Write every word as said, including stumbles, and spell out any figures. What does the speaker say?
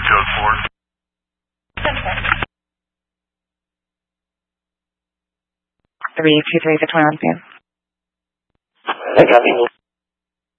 code four. three two three, Victoria on scan. I copy.